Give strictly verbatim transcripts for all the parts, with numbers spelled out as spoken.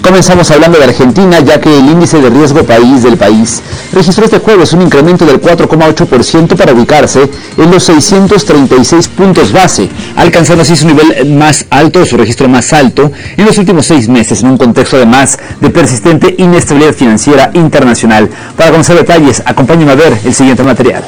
Comenzamos hablando de Argentina, ya que el índice de riesgo país del país registró este jueves un incremento del cuatro coma ocho por ciento para ubicarse en los seiscientos treinta y seis puntos base, alcanzando así su nivel más alto, su registro más alto en los últimos seis meses, en un contexto además de persistente inestabilidad financiera internacional. Para conocer detalles, acompáñenme a ver el siguiente material.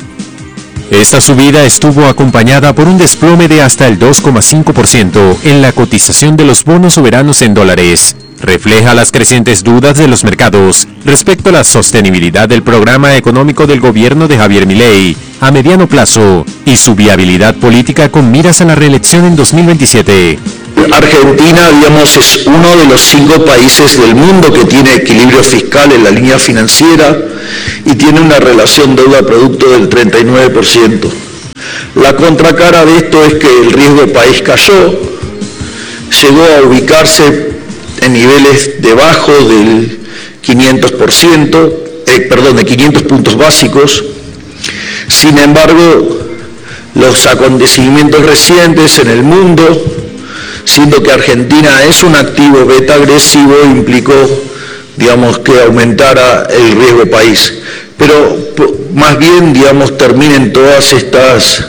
Esta subida estuvo acompañada por un desplome de hasta el dos coma cinco por ciento en la cotización de los bonos soberanos en dólares. Refleja las crecientes dudas de los mercados respecto a la sostenibilidad del programa económico del gobierno de Javier Milei a mediano plazo y su viabilidad política con miras a la reelección en dos mil veintisiete. Argentina, digamos, es uno de los cinco países del mundo que tiene equilibrio fiscal en la línea financiera y tiene una relación deuda-producto del treinta y nueve por ciento. La contracara de esto es que el riesgo país cayó, llegó a ubicarse en niveles debajo del quinientos por ciento, eh, perdón, de quinientos puntos básicos. Sin embargo, los acontecimientos recientes en el mundo, siendo que Argentina es un activo beta agresivo, implicó, digamos, que aumentara el riesgo país. Pero más bien, digamos, terminen todas estas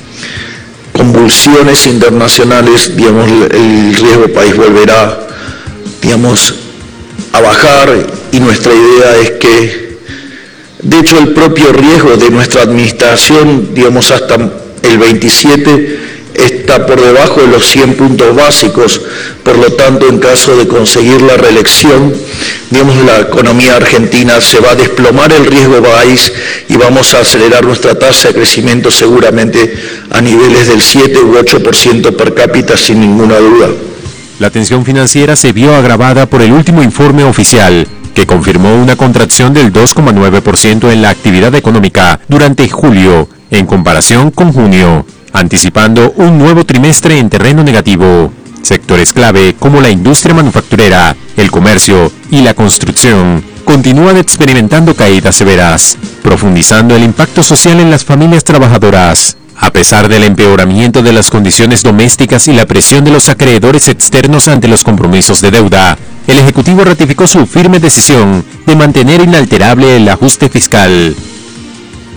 convulsiones internacionales, digamos, el riesgo país volverá, digamos, a bajar, y nuestra idea es que, de hecho, el propio riesgo de nuestra administración, digamos, hasta el veintisiete, está por debajo de los cien puntos básicos. Por lo tanto, en caso de conseguir la reelección, digamos, la economía argentina se va a desplomar el riesgo país y vamos a acelerar nuestra tasa de crecimiento seguramente a niveles del siete u ocho por ciento per cápita, sin ninguna duda. La tensión financiera se vio agravada por el último informe oficial, que confirmó una contracción del dos coma nueve por ciento en la actividad económica durante julio, en comparación con junio, anticipando un nuevo trimestre en terreno negativo. Sectores clave como la industria manufacturera, el comercio y la construcción continúan experimentando caídas severas, profundizando el impacto social en las familias trabajadoras. A pesar del empeoramiento de las condiciones domésticas y la presión de los acreedores externos ante los compromisos de deuda, el Ejecutivo ratificó su firme decisión de mantener inalterable el ajuste fiscal.